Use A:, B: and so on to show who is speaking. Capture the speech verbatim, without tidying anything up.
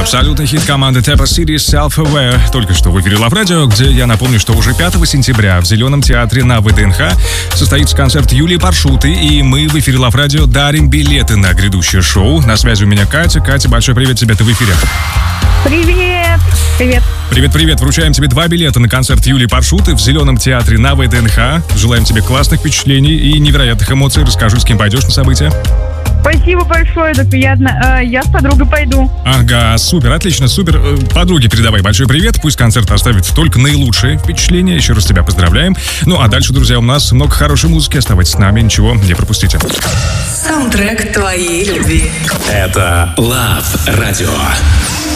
A: Абсолютный хит команды Tepper City Self-Aware. Только что в эфире Love Radio, где я напомню, что уже пятого сентября в Зеленом театре на ВДНХ состоится концерт Юлии Паршуты, и мы в эфире Love Radio дарим билеты на грядущее шоу. На связи у меня Катя. Катя, большой привет тебе, ты в эфире.
B: Привет! Привет!
A: Привет-привет! Вручаем тебе два билета на концерт Юлии Паршуты в Зеленом театре на ВДНХ. Желаем тебе классных впечатлений и невероятных эмоций. Расскажи, с кем пойдешь на событие.
B: Спасибо большое, это приятно. Я с подругой пойду.
A: Ага, супер, отлично, супер. Подруге передавай большой привет. Пусть концерт оставит только наилучшие впечатления. Еще раз тебя поздравляем. Ну, а дальше, друзья, у нас много хорошей музыки. Оставайтесь с нами, ничего не пропустите.
C: Саундтрек твоей любви.
D: Это Love Radio.